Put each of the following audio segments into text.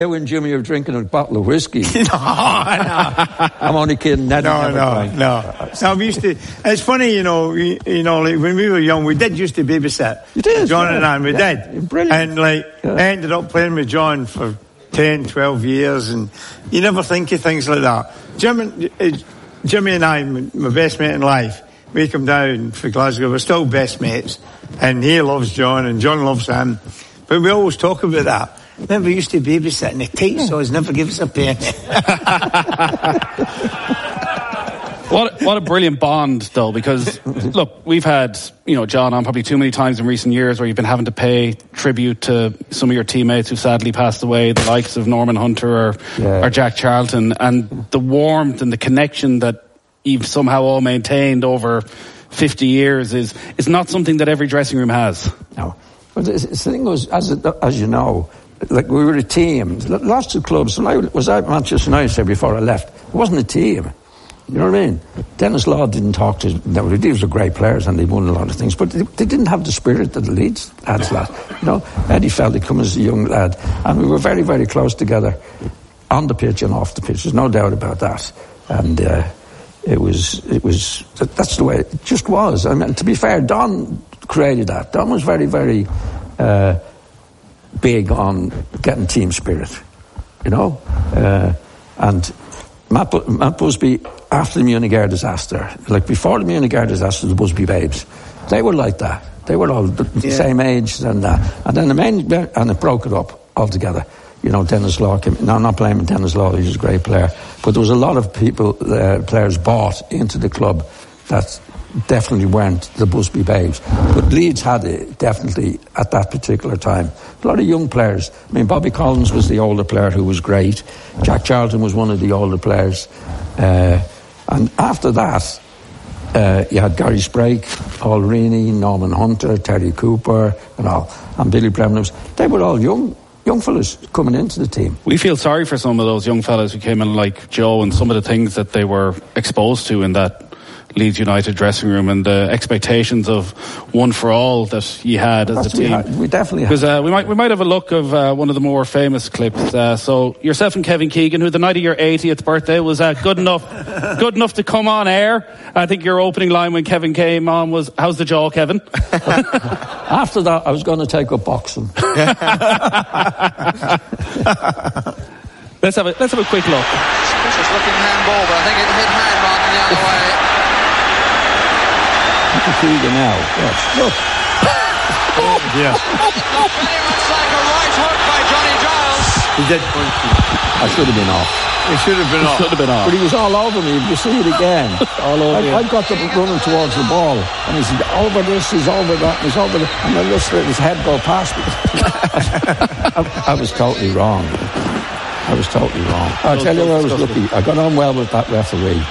You and Jimmy are drinking a bottle of whiskey. No. I'm only kidding. No, we used to. It's funny, like when we were young, we did used to babysit. You did? John and Anne, we did. Brilliant. And I ended up playing with John for 10, 12 years, and you never think of things like that. Jimmy and I, my best mate in life, we come down for Glasgow. We're still best mates, and he loves John, and John loves him. But we always talk about that. Remember, we used to babysit, and the tight saws never give us a penny. What a brilliant bond, though, because, look, we've had, John on probably too many times in recent years where you've been having to pay tribute to some of your teammates who sadly passed away, the likes of Norman Hunter or Jack Charlton, and the warmth and the connection that you've somehow all maintained over 50 years is not something that every dressing room has. No. But the thing was, as you know, like we were a team. Lots of clubs. When I was at Manchester United before I left, it wasn't a team. You know what I mean? Dennis Law didn't talk to... These were great players and they won a lot of things, but they didn't have the spirit that the Leeds lads had. Eddie felt he'd come as a young lad, and we were very, very close together on the pitch and off the pitch. There's no doubt about that. And it was that's the way it just was. I mean, to be fair, Don created that. Don was very, very big on getting team spirit, and Matt Busby, after the Munich Air disaster, like before the Munich Air disaster, the Busby Babes, they were like that. They were all the same age and that. And then and it broke it up altogether. Dennis Law came. Now, I'm not blaming Dennis Law, he was a great player. But there was a lot of players bought into the club that definitely weren't the Busby Babes. But Leeds had it, definitely, at that particular time. A lot of young players. I mean, Bobby Collins was the older player who was great. Jack Charlton was one of the older players. And after that, you had Gary Sprake, Paul Reaney, Norman Hunter, Terry Cooper, and Billy Bremner. They were all young fellas coming into the team. We feel sorry for some of those young fellas who came in, like Joe, and some of the things that they were exposed to in that Leeds United dressing room and the expectations of one for all that you had as a team. We definitely had. Because we might have a look of one of the more famous clips. So yourself and Kevin Keegan, who the night of your 80th birthday was good enough to come on air. I think your opening line when Kevin came on was, "How's the jaw, Kevin?" After that, I was going to take up boxing. Let's have a quick look. Suspicious looking handball, but I think it hit hand rather than the other way. Keegan now. Yes. Look. Yeah. Very much like a right hook by Johnny Giles. He did punch me. I should have been off. He should have been off. But he was all over me. If you see it again. All over you. I got them running towards the ball. And he's over this, he's over that, he's over that. And I just let his head go past me. I was totally wrong. I'll tell you where I was lucky. I got on well with that referee.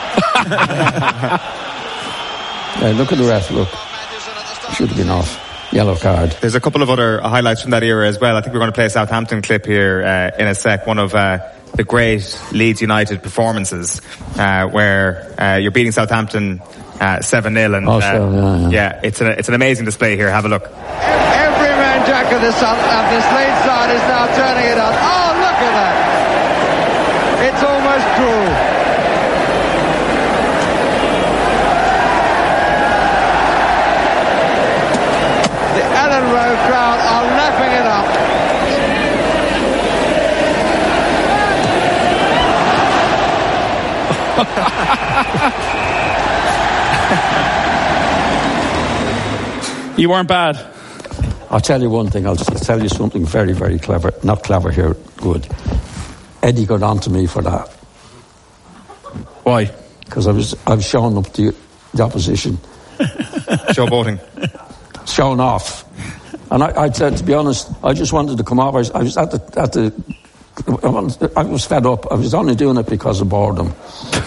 Look at the ref, look. Should have been off. Yellow card. There's a couple of other highlights from that era as well. I think we're going to play a Southampton clip here in a sec. One of the great Leeds United performances where you're beating Southampton 7-0. And it's an amazing display here. Have a look. Every man jack of this Leeds side is now turning it on. Oh, look at that. It's almost cruel. Ellen Road crowd are lapping it up. You weren't bad. I'll tell you one thing. I'll tell you something very, very clever. Not clever here, good. Eddie got on to me for that. Why? Because I was showing up the opposition. Showboating. Showing off. And I said, to be honest, I just wanted to come off. I was I was fed up. I was only doing it because of boredom.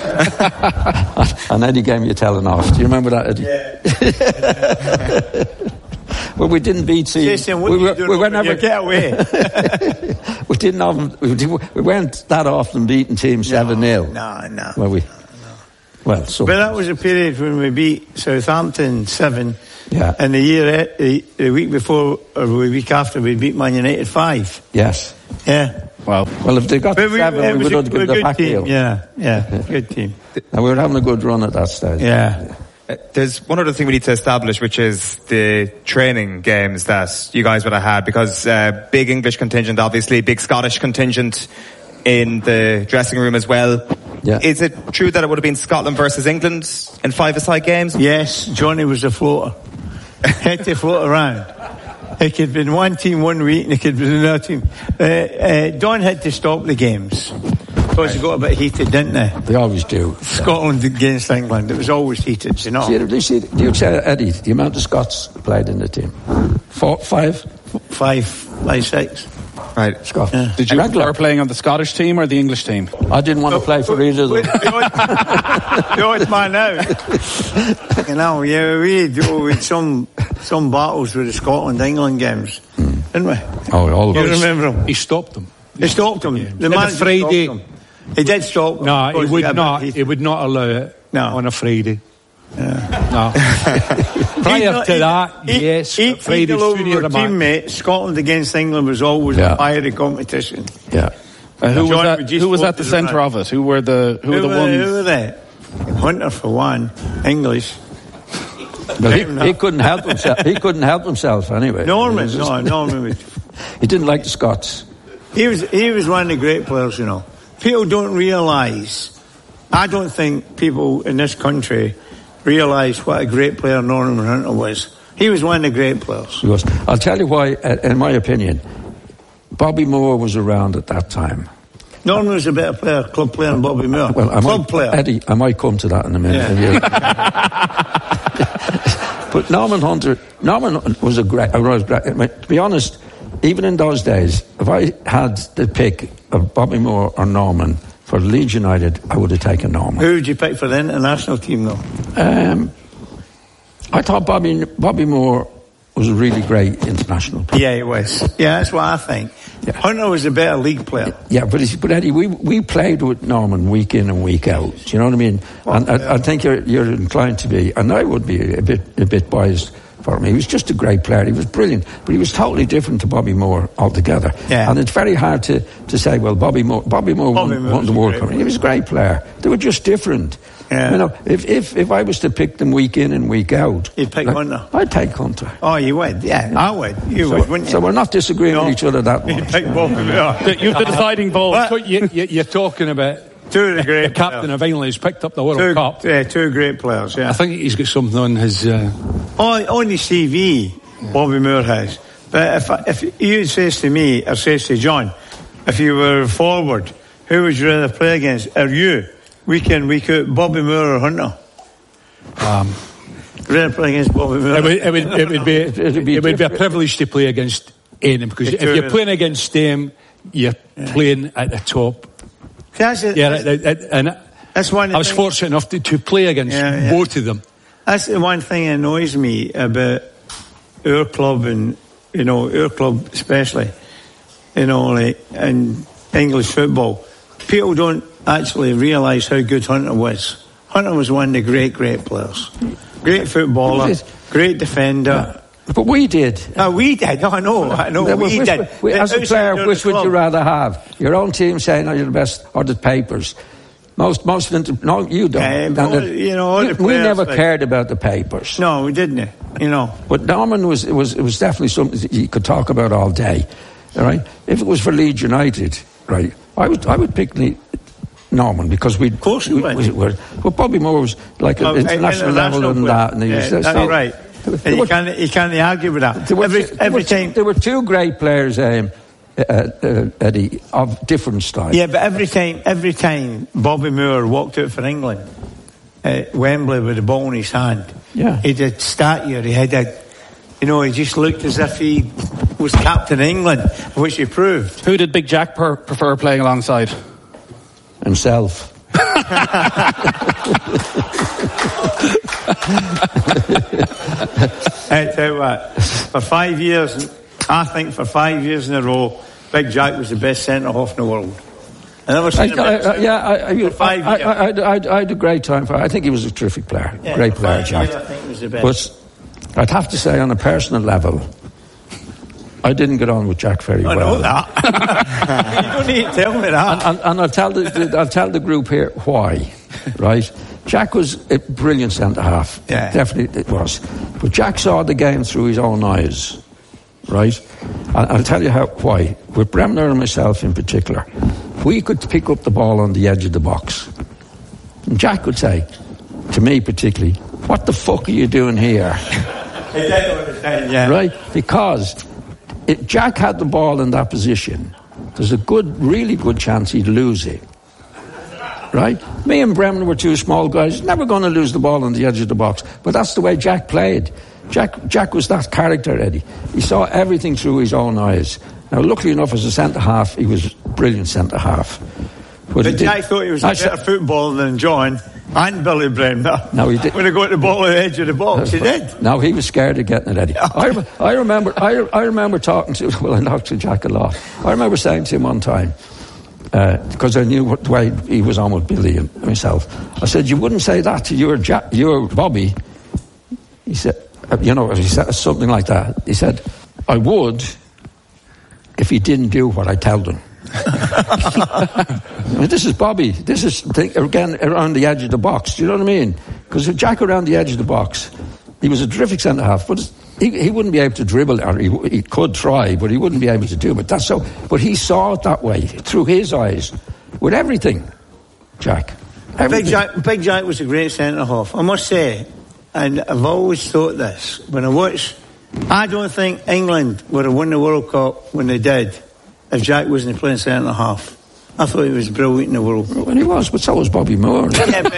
And Eddie gave me a telling off. Do you remember that, Eddie? Yeah. Well, we didn't beat Jason, we were never get away. We weren't that often beating teams 7-0. No. But that was a period when we beat Southampton 7. Yeah. And the week before or the week after we beat Man United 5. Yes. Yeah. Wow. Well, if they got to 7, we would have given the back team. heel. Yeah, good team. And we were having a good run at that stage. Yeah. There's one other thing we need to establish, which is the training games that you guys would have had, because big English contingent, obviously, big Scottish contingent in the dressing room as well. Yeah. Is it true that it would have been Scotland versus England in 5-a-side games? Yes, Johnny was a floater. Had to float around. It could have been one team one week and it could have been another team. Don had to stop the games because it got a bit heated, didn't they? They always do. Scotland against England, it was always heated, you know. Do you say, Eddie, the amount of Scots played in the team? 4, 5? 5, 6. Right. Scott. Yeah. Did you prefer playing on the Scottish team or the English team? I didn't want to play for either of them. The odd man out. You know, yeah, we had some battles with the Scotland-England games, didn't we? Oh, all of You us. remember them? He stopped them. He stopped them. Yeah. The man Friday. stopped them. He did stop them. No, he because would got a not. bit He would not allow it on a Friday. Yeah. No. Prior to that, yes, Friday over sooner our teammate, Scotland against England was always a fiery competition. Yeah. Who was at the centre of it? Who were the ones? Who were they? Hunter for one, English. But he couldn't help himself. He couldn't help himself anyway. Norman was. He didn't like the Scots. He was one of the great players, you know. People don't realise. I don't think people in this country realise what a great player Norman Hunter was. He was one of the great players. He was. I'll tell you why. In my opinion, Bobby Moore was around at that time. Norman was a better player, club player than Bobby Moore. Well, club player. Eddie, I might come to that in a minute. Yeah. But Norman Hunter was a great. To be honest, even in those days, if I had the pick of Bobby Moore or Norman for Leeds United, I would have taken Norman. Who would you pick for the international team, though? I thought Bobby Moore was a really great international player. Yeah, he was. Yeah, that's what I think. Yeah. Hunter was a better league player. Yeah, but Eddie, we played with Norman week in and week out. Do you know what I mean? Well, and I think you're inclined to be, and I would be a bit biased for him. He was just a great player. He was brilliant, but he was totally different to Bobby Moore altogether. Yeah. And it's very hard to say, well, Bobby Moore won the World Cup. He was a great player. They were just different. Yeah. You know, if I was to pick them week in and week out, you'd pick Hunter. I'd take Hunter. Oh, you would? Yeah, I would. You would, wouldn't you? So we're not disagreeing with each other that much. You'd pick Bobby Moore. You've the deciding vote. So you're talking about two of the great the captain of England who's picked up the World Cup. Yeah, two great players. Yeah, I think he's got something on his on the CV. Bobby Moore has. But if you says to me or says to John, if you were forward, who would you rather play against? Are you week in, week out, Bobby Moore or Hunter? Rather play against Bobby Moore. It would be a privilege to play against anyone, because if you're playing against them, you're playing at the top. That's one. I was fortunate enough to play against both of them. That's the one thing that annoys me about our club, and our club especially, like in English football. People don't actually realise how good Hunter was. Hunter was one of the great players. Great footballer, great defender. But we did. No, we did. I know. We did. As a player, which would you rather have? Your own team saying, you're the best, or the papers? Most of them, no, you don't. We never cared about the papers. No, we didn't. But Norman was definitely something you could talk about all day. All right? If it was for Leeds United, right, I would pick Norman, because of course we would. But Bobby Moore was like an international level and that. And that's right. And you can't argue with that. There were two great players, Eddie, of different styles. Yeah, but every time Bobby Moore walked out for England at Wembley with the ball in his hand, he did statue. He had he just looked as if he was captain of England, which he proved. Who did Big Jack prefer playing alongside? Himself. I tell you what, for 5 years, I think for 5 years in a row, Big Jack was the best centre-half in the world. I never seen him. For 5 years. I had a great time for him. I think he was a terrific player. Great player, Jack. I think he was the best. But I'd have to say, on a personal level, I didn't get on with Jack very well. I know that. You don't need to tell me that. And I'll tell the group here why, right? Jack was a brilliant centre-half. Yeah. Definitely it was. But Jack saw the game through his own eyes, right? I'll tell you why. With Bremner and myself in particular, we could pick up the ball on the edge of the box. And Jack would say, to me particularly, what the fuck are you doing here? Yeah. Right? Because if Jack had the ball in that position, there's a really good chance he'd lose it. Right? Me and Bremner were two small guys, never going to lose the ball on the edge of the box. But that's the way Jack played. Jack was that character, Eddie. He saw everything through his own eyes. Now, luckily enough, as a centre-half, he was a brilliant centre-half. But Jack thought he was a better footballer than John and Billy Bremner. No, he did. When he got the ball on the edge of the box, he did. No, he was scared of getting it, Eddie. I remember talking to... Well, I talked to Jack a lot. I remember saying to him one time, because I knew the way he was on with Billy and myself. I said, you wouldn't say that to your Bobby. He said, he said something like that. He said, I would if he didn't do what I told him. This is Bobby. This is, again, around the edge of the box. Do you know what I mean? Because with Jack around the edge of the box, he was a terrific centre-half, but he wouldn't be able to dribble, or he could try, but he wouldn't be able to do it. But he saw it that way, through his eyes, with everything, Jack. Everything. Big Jack was a great centre-half, I must say. And I've always thought this. When I watch, I don't think England would have won the World Cup when they did if Jack wasn't playing centre-half. I thought he was brilliant in the World Cup. Well, he was, but so was Bobby Moore.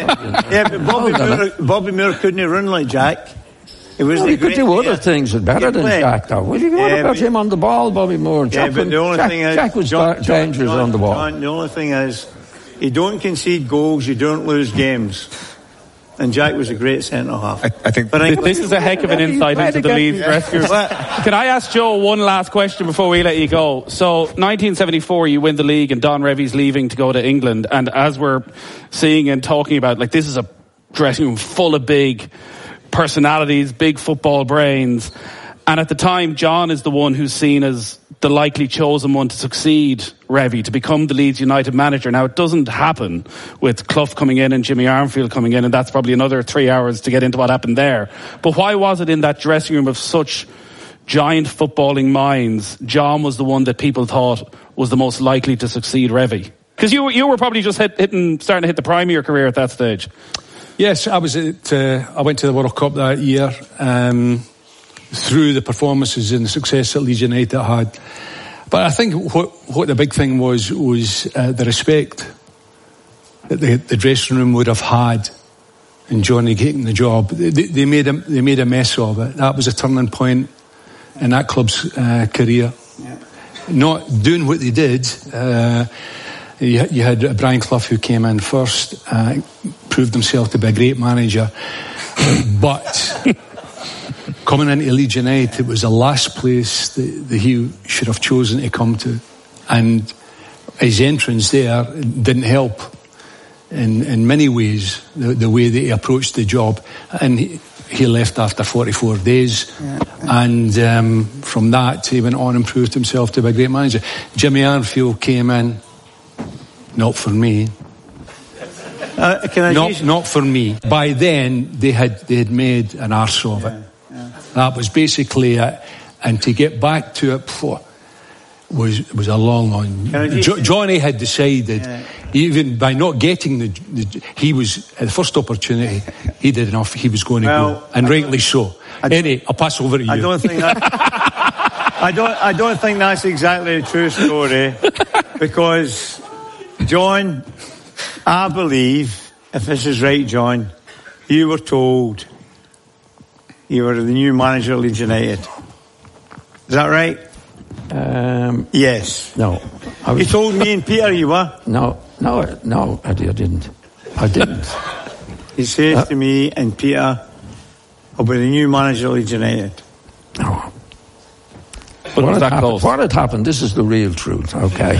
But Bobby Moore couldn't run like Jack. He could do other things better than Jack, though. What about him on the ball, Bobby Moore? Jack was dangerous on the ball. John, the only thing is, you don't concede goals, you don't lose games. And Jack was a great centre-half. I think this is a heck of an insight into the Leeds rescue. Can I ask Joe one last question before we let you go? So, 1974, you win the league and Don Revy's leaving to go to England. And as we're seeing and talking about, this is a dressing room full of big personalities, big football brains. And at the time, John is the one who's seen as the likely chosen one to succeed Revy, to become the Leeds United manager. Now, it doesn't happen with Clough coming in and Jimmy Armfield coming in, and that's probably another 3 hours to get into what happened there. But why was it in that dressing room of such giant footballing minds, John was the one that people thought was the most likely to succeed Revy? Because you were probably just starting to hit the prime of your career at that stage. Yes, I went to the World Cup that year. Through the performances and the success that Leeds United had. But I think what the big thing was the respect that the dressing room would have had in Johnny getting the job. They made a mess of it. That was a turning point in that club's career. Yeah. Not doing what they did. You had Brian Clough, who came in first, proved himself to be a great manager, but coming into Leeds United, it was the last place that he should have chosen to come to. And his entrance there didn't help in many ways, the way that he approached the job. And he left after 44 days. Yeah. And from that, he went on and proved himself to be a great manager. Jimmy Armfield came in, not for me. Not for me. By then, they had made an arse of it. That was basically it, and to get back to it was a long. Johnny had decided, even by not getting he was at the first opportunity, he did enough. He was going to go, and rightly so. Eddie, I'll pass over to you. I don't think I don't think that's exactly a true story, because John, I believe, if this is right, John, you were told you were the new manager of Leeds United. Is that right? Yes. No. You told me and Peter you were? No, I didn't. He says to me and Peter, I'll be the new manager of Leeds United. No. What had happened, this is the real truth, okay?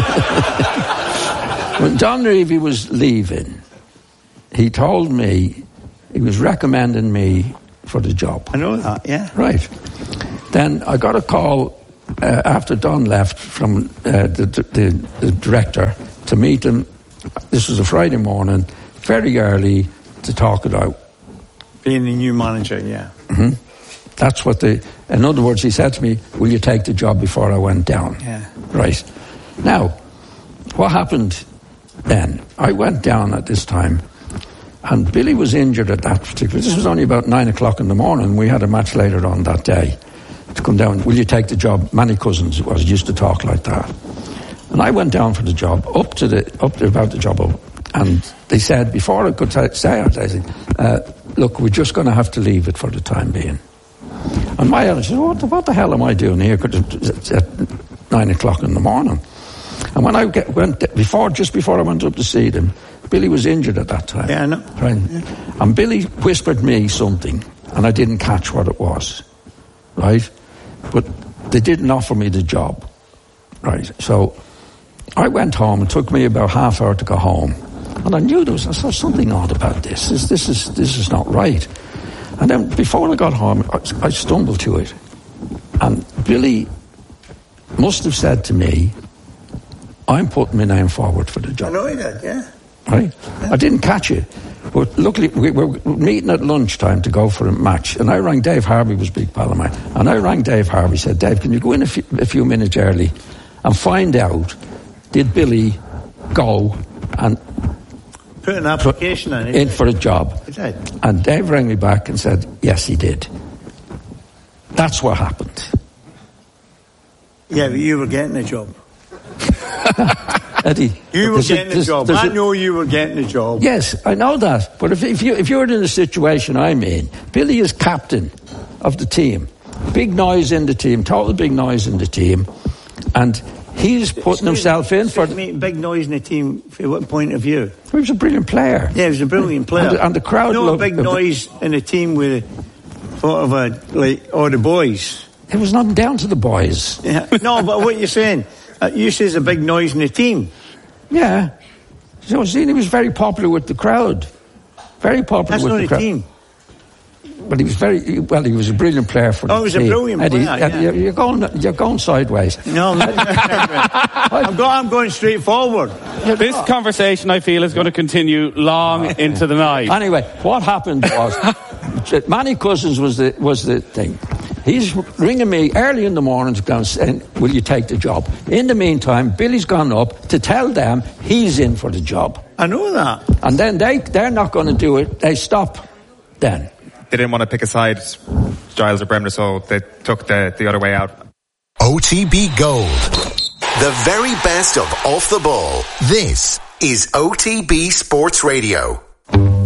When Don Revie was leaving, he told me he was recommending me for the job. I know that, yeah. Right. Then I got a call after Don left from the director to meet him. This was a Friday morning, very early, to talk it out. Being the new manager, yeah. Mm-hmm. That's what in other words, he said to me, will you take the job before I went down? Yeah. Right. Now, what happened then? I went down at this time, and Billy was injured at that particular... This was only about 9 o'clock in the morning. We had a match later on that day to come down. Will you take the job? Manny Cousins used to talk like that. And I went down for the job, up to about the job up. And they said, before I could say it, they said, look, we're just going to have to leave it for the time being. And my editor said, what the hell am I doing here? It's at 9 o'clock in the morning. And when I just before I went up to see them, Billy was injured at that time. Yeah, I know. Right? Yeah. And Billy whispered me something, and I didn't catch what it was. Right? But they didn't offer me the job. Right? So I went home. It took me about half hour to go home. And I knew there was something odd about this. This is not right. And then before I got home, I stumbled to it. And Billy must have said to me, I'm putting my name forward for the job. I know he did, yeah. Right? Yeah. I didn't catch it. But luckily, we were meeting at lunchtime to go for a match. And I rang Dave Harvey, was a big pal of mine. And I rang Dave Harvey, said, Dave, can you go in a few minutes early and find out, did Billy go and put an application in for a job? He did. And Dave rang me back and said, yes, he did. That's what happened. Yeah, but you were getting a job. Eddie, you were getting a job. I know you were getting a job. Yes, I know that. But if you're in the situation I'm in, Billy is captain of the team. Big noise in the team, total big noise in the team. And he's putting himself in for... Big noise in the team, from what point of view? He was a brilliant player. Yeah, he was a brilliant player. And the crowd... No big noise in the team with sort of all the boys. It was nothing down to the boys. Yeah. No, but what you're saying... you say there's a big noise in the team. Yeah. So he was very popular with the crowd. Very popular with the crowd. That's not a team. But he was he was a brilliant player for the team. Oh, he was a brilliant player, yeah. You're going sideways. No, I'm going straight forward. This conversation, I feel, is going to continue long into the night. Anyway, what happened was Manny Cousins was the thing. He's ringing me early in the morning to go and say, will you take the job? In the meantime, Billy's gone up to tell them he's in for the job. I know that. And then they're not going to do it. They stop then. They didn't want to pick a side, Giles or Bremner, so they took the other way out. OTB Gold. The very best of Off the Ball. This is OTB Sports Radio.